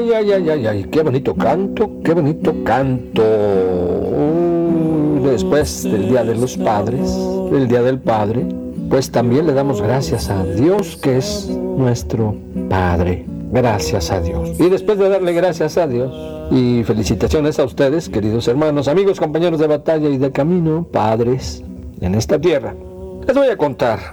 Ay, ay, ay, ay, ay, qué bonito canto, qué bonito canto. Después del Día de los Padres, del Día del Padre, pues también le damos gracias a Dios, que es nuestro Padre. Gracias a Dios. Y después de darle gracias a Dios, y felicitaciones a ustedes, queridos hermanos, amigos, compañeros de batalla y de camino, padres en esta tierra, les voy a contar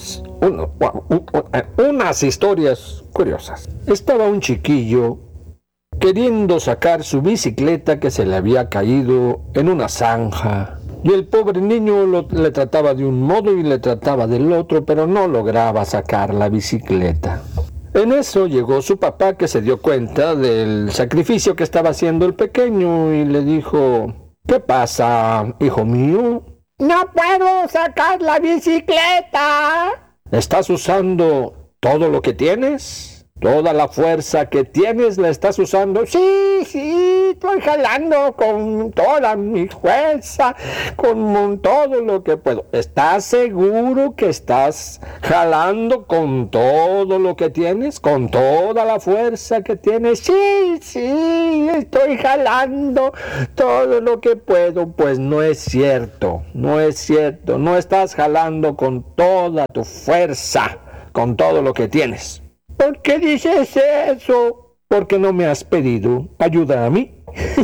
unas historias curiosas. Estaba un chiquillo queriendo sacar su bicicleta que se le había caído en una zanja. Y el pobre niño le trataba de un modo y le trataba del otro, pero no lograba sacar la bicicleta. En eso llegó su papá, que se dio cuenta del sacrificio que estaba haciendo el pequeño y le dijo: ¿qué pasa, hijo mío? No puedo sacar la bicicleta. ¿Estás usando todo lo que tienes? ¿Toda la fuerza que tienes la estás usando? Sí, estoy jalando con toda mi fuerza, con todo lo que puedo. ¿Estás seguro que estás jalando con todo lo que tienes? ¿Con toda la fuerza que tienes? Sí, estoy jalando todo lo que puedo. Pues no es cierto, no estás jalando con toda tu fuerza, con todo lo que tienes. ¿Por qué dices eso? Porque no me has pedido ayuda a mí.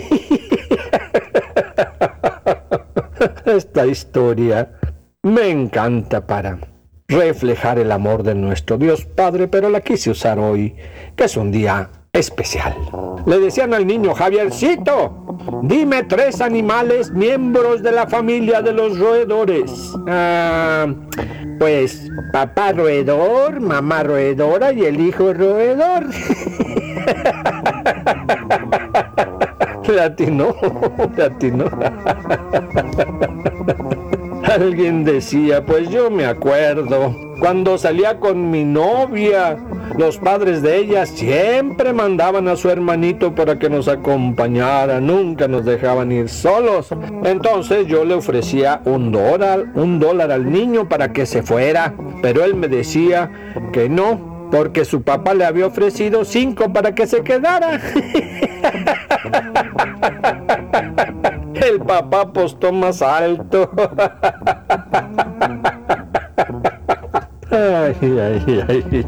Esta historia me encanta para reflejar el amor de nuestro Dios Padre, pero la quise usar hoy, que es un día especial. Le decían al niño: Javiercito, dime 3 animales miembros de la familia de los roedores. Pues papá roedor, mamá roedora y el hijo roedor. Le atinó. Alguien decía: pues yo me acuerdo, cuando salía con mi novia, los padres de ella siempre mandaban a su hermanito para que nos acompañara, nunca nos dejaban ir solos. Entonces yo le ofrecía $1 al niño para que se fuera, pero él me decía que no, porque su papá le había ofrecido 5 para que se quedara. El papá apostó más alto. Ay.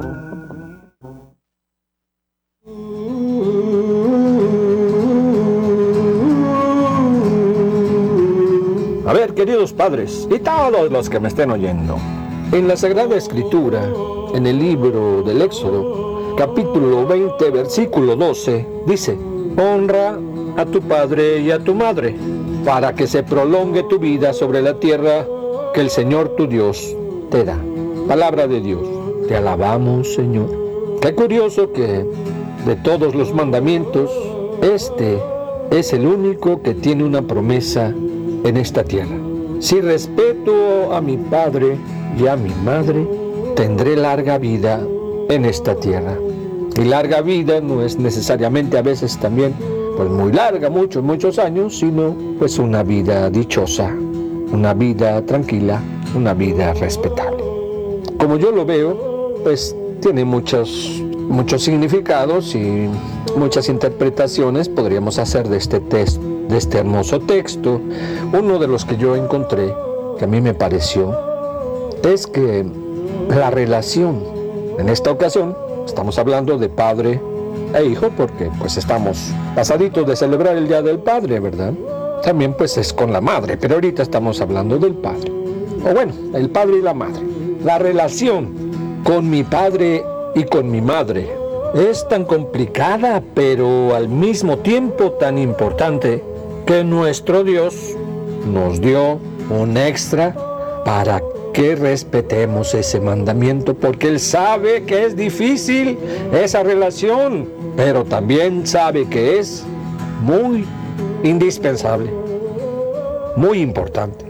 A ver, queridos padres, y todos los que me estén oyendo, en la Sagrada Escritura, en el libro del Éxodo, capítulo 20, versículo 12, dice: honra a tu padre y a tu madre, para que se prolongue tu vida sobre la tierra que el Señor tu Dios te da. Palabra de Dios. Te alabamos, Señor. Qué curioso que de todos los mandamientos, este es el único que tiene una promesa en esta tierra. Si respeto a mi padre y a mi madre, tendré larga vida en esta tierra. Y larga vida no es necesariamente a veces también pues muy larga, muchos años, sino pues una vida dichosa, una vida tranquila, una vida respetable. Como yo lo veo, pues tiene muchos significados y muchas interpretaciones podríamos hacer de este hermoso texto. Uno de los que yo encontré, que a mí me pareció, es que la relación, en esta ocasión, estamos hablando de padre e hijo, porque pues estamos pasaditos de celebrar el Día del Padre, ¿verdad? También pues es con la madre, pero ahorita estamos hablando del padre. O bueno, el padre y la madre. La relación con mi padre y con mi madre es tan complicada, pero al mismo tiempo tan importante, que nuestro Dios nos dio un extra para que respetemos ese mandamiento, porque Él sabe que es difícil esa relación, pero también sabe que es muy indispensable, muy importante.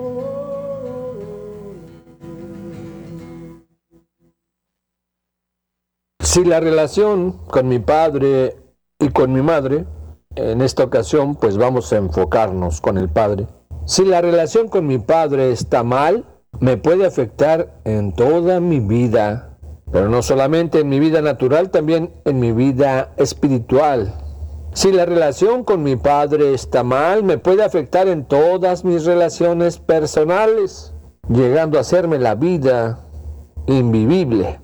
Si la relación con mi padre y con mi madre, en esta ocasión pues vamos a enfocarnos con el padre. Si la relación con mi padre está mal, me puede afectar en toda mi vida Pero no solamente en mi vida natural, también en mi vida espiritual. Si la relación con mi padre está mal, me puede afectar en todas mis relaciones personales, llegando a hacerme la vida invivible.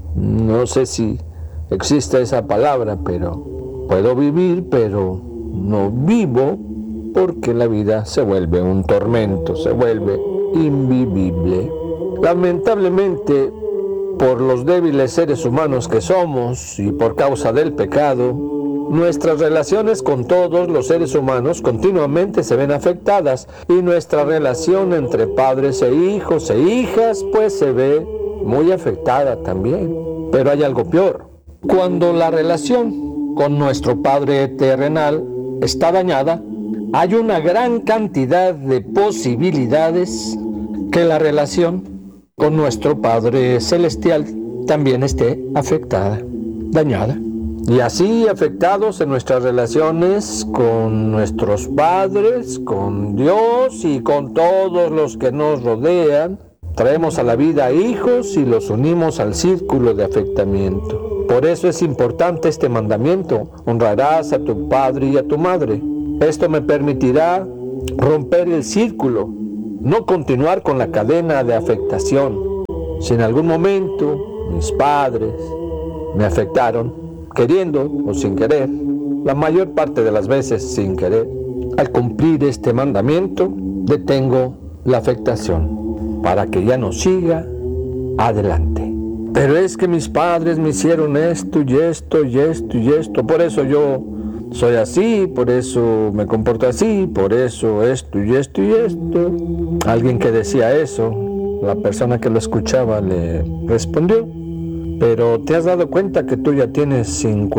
No sé si existe esa palabra, pero puedo vivir, pero no vivo, porque la vida se vuelve un tormento, se vuelve invivible. Lamentablemente, por los débiles seres humanos que somos y por causa del pecado, nuestras relaciones con todos los seres humanos continuamente se ven afectadas, y nuestra relación entre padres e hijos e hijas pues se ve muy afectada también. Pero hay algo peor. Cuando la relación con nuestro Padre terrenal está dañada, hay una gran cantidad de posibilidades que la relación con nuestro Padre celestial también esté afectada, dañada. Y así, afectados en nuestras relaciones con nuestros padres, con Dios y con todos los que nos rodean, traemos a la vida hijos y los unimos al círculo de afectamiento. Por eso es importante este mandamiento: honrarás a tu padre y a tu madre. Esto me permitirá romper el círculo, no continuar con la cadena de afectación. Si en algún momento mis padres me afectaron, queriendo o sin querer, la mayor parte de las veces sin querer, al cumplir este mandamiento, detengo la afectación para que ya no siga adelante. Pero es que mis padres me hicieron esto y esto y esto y esto, por eso yo soy así, por eso me comporto así, por eso esto y esto y esto. Alguien que decía eso, la persona que lo escuchaba le respondió: pero ¿te has dado cuenta que tú ya tienes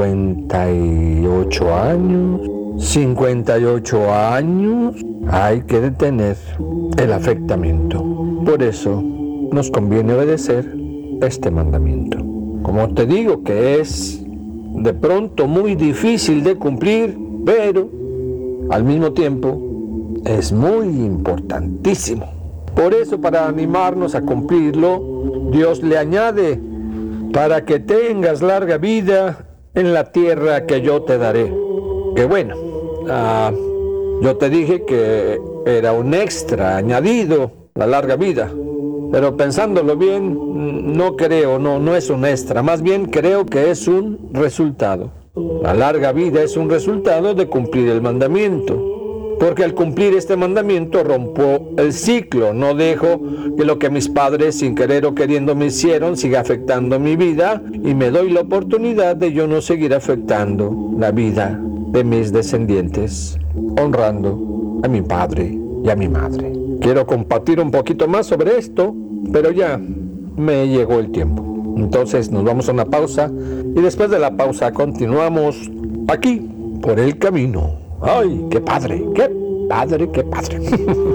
58 años? 58 años. Hay que detener el afectamiento. Por eso nos conviene obedecer este mandamiento. Como te digo, que es de pronto muy difícil de cumplir, pero al mismo tiempo es muy importantísimo. Por eso, para animarnos a cumplirlo, Dios le añade: para que tengas larga vida en la tierra que yo te daré. Que bueno, yo te dije que era un extra añadido, la larga vida. Pero pensándolo bien, no creo, no es un extra, más bien creo que es un resultado. La larga vida es un resultado de cumplir el mandamiento. Porque al cumplir este mandamiento rompo el ciclo, no dejo que lo que mis padres sin querer o queriendo me hicieron siga afectando mi vida, y me doy la oportunidad de yo no seguir afectando la vida de mis descendientes, honrando a mi padre y a mi madre. Quiero compartir un poquito más sobre esto, pero ya me llegó el tiempo. Entonces nos vamos a una pausa, y después de la pausa continuamos aquí por el camino. ¡Ay, qué padre, qué padre, qué padre!